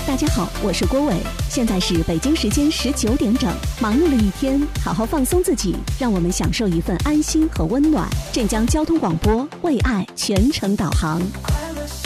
大家好，我是郭伟，现在是北京时间19点整。忙碌了一天，好好放松自己，让我们享受一份安心和温暖。镇江交通广播，为爱全程导航。